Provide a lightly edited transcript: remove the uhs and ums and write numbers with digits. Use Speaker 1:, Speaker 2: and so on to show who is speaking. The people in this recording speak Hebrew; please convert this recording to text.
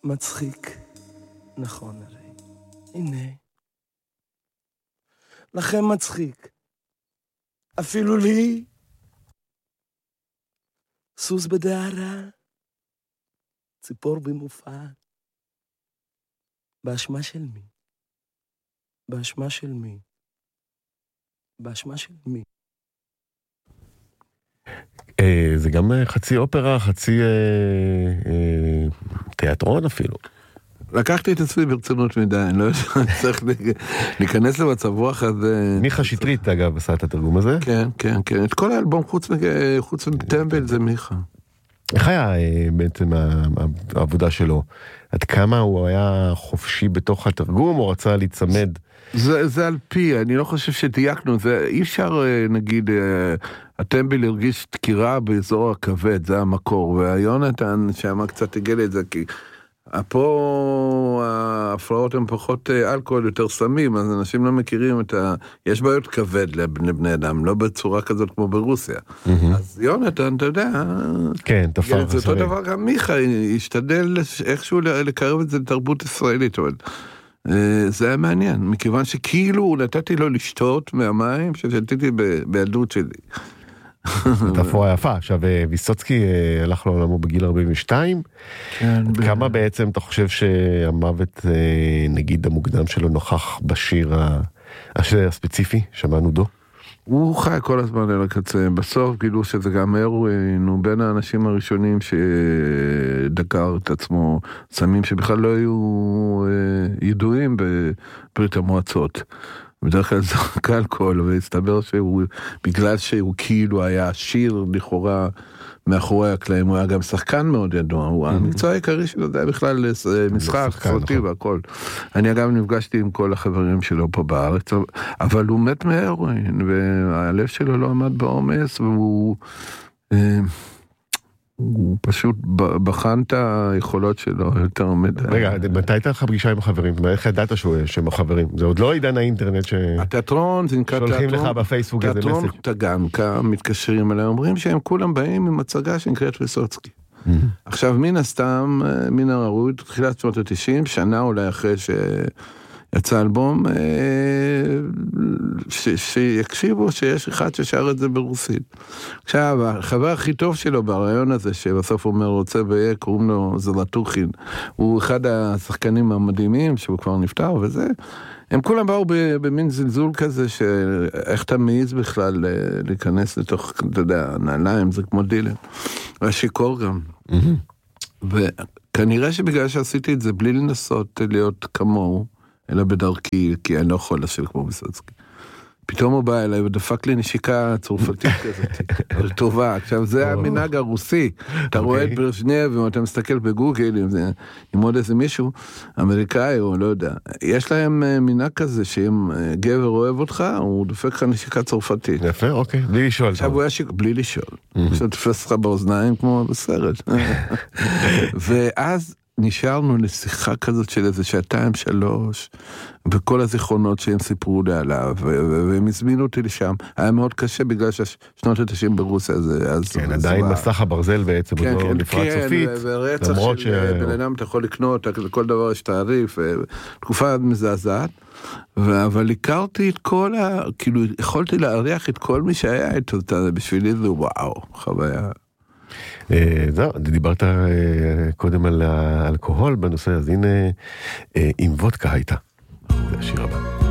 Speaker 1: מצחיק. נכון הרי. הנה. לכם מצחיק. אפילו לי. סוס בדהרה. ציפור במופע. באשמה של מי? באשמה של מי? באשמה של מי?
Speaker 2: זה גם חצי אופרה, חצי תיאטרון אפילו.
Speaker 3: לקחתי את עצמי ברצינות מדי, אני לא יודע, צריך להיכנס למצב רוח הזה.
Speaker 2: מיכה שטרית, אגב, עשה את התרגום הזה.
Speaker 3: כן, כן, כן. את כל האלבום חוץ מטמבל זה מיכה.
Speaker 2: איך היה בעצם העבודה שלו? עד כמה הוא היה חופשי בתוך התרגום, או רצה להצמד?
Speaker 3: זה על פי, אני לא חושב שדייקנו, אי אפשר, נגיד, הטמבל הרגיש תקירה באזור הכבד, זה המקור, והיונתן שם קצת הגל את זה, כי פה ההפרעות הן פחות אלכוהול, יותר סמים, אז אנשים לא מכירים יש בעיות כבד לבני אדם, לא בצורה כזאת כמו ברוסיה. אז יונתן, אתה יודע,
Speaker 2: כן, תפר.
Speaker 3: זה אותו דבר גם מיכה, ישתדל איכשהו לקרב את זה לתרבות ישראלית, אבל זה היה מעניין, מכיוון שכאילו נתתי לו לשתות מהמים ששתיתי בילדות שלי.
Speaker 2: תפורה יפה. עכשיו, ויסוצקי הלך לעולמו בגיל 42. כמה בעצם אתה חושב שהמוות, נגיד, המוקדם שלו נוכח בשיר הספציפי, שמענו דו?
Speaker 3: הוא חי כל הזמן על הקצה. בסוף גילו שזה גם הרואין, הוא בין האנשים הראשונים שדקר את עצמו, סמים שבכלל לא היו ידועים בברית המועצות. בדרך כלל זרק אלכוהול, והסתבר בגלל שהוא כאילו היה עשיר לכאורה מאחורי הקלעים, הוא היה גם שחקן מאוד ידוע, הוא המקצוע העיקרי שלו, זה היה בכלל משחק, סרטי והכל. אני אגב נפגשתי עם כל החברים שלו פה בארץ, אבל הוא מת מהרואין, והלב שלו לא עמד בעומס, הוא פשוט בחן את היכולות שלו יותר מדי.
Speaker 2: רגע, מתי הייתה לך פגישה עם החברים? איך ידעת שהם החברים? זה עוד לא עידן האינטרנט
Speaker 3: התיאטרון, זה נקרא
Speaker 2: שולחים לך בפייסבוק איזה מסג.
Speaker 3: תיאטרון טגנקה, מתקשרים אליהם, אומרים שהם כולם באים עם הצגה שנקראת ויסוצקי. עכשיו, מן הסתם, מן הראוי, תחילת שנות ה-90, שנה אולי אחרי יצא אלבום, שיקשיבו שיש אחד ששר את זה ברוסית. עכשיו, החבר הכי טוב שלו ברעיון הזה, שבסוף אומר רוצה ויהיה, קוראים לו זלטוכין, הוא אחד השחקנים המדהימים, שהוא כבר נפטר וזה, הם כולם באו במין זלזול כזה, שאיך אתה מעיז בכלל להיכנס לתוך, אתה יודע, נעליים, זה כמו דילן, והשיקור גם. וכנראה שבגלל שעשיתי את זה בלי לנסות להיות כמוהו, אלא בדרכי, כי אני לא יכול לשיר כמו ויסוצקי. פתאום הוא בא אליי ודפק לי נשיקה צרפתית כזאת, טובה. עכשיו, זה המנהג הרוסי. אתה רואה את ברז'נייב, ואתה מסתכל בגוגל, עם עוד איזה מישהו, אמריקאי, או לא יודע. יש להם מנהג כזה, שאם גבר אוהב אותך, הוא דופק לך נשיקה צרפתית.
Speaker 2: יפה, אוקיי. בלי לשאול.
Speaker 3: עכשיו הוא היה בלי לשאול. עכשיו תפס לך באוזניים כמו בסרט. ואז נשארנו לשיחה כזאת של איזה 2-3, וכל הזיכרונות שהם סיפרו לי עליו, והם הזמינו אותי לשם. היה מאוד קשה בגלל ששנות ה-90 ברוסיה זה...
Speaker 2: כן, עדיין מסך הברזל בעצם,
Speaker 3: כן,
Speaker 2: לא נפרד סופית.
Speaker 3: ורצח של בן אדם אתה יכול לקנות, כל דבר יש תעריף, תקופה מזעזעת, אבל הכרתי את כל כאילו, יכולתי להריח את כל מי שהיה איתו, בשבילי זה וואו, חוויה.
Speaker 2: זהו, דיברת קודם על האלכוהול בנושא, אז הנה עם וודקה הייתה. זה השיר הבא.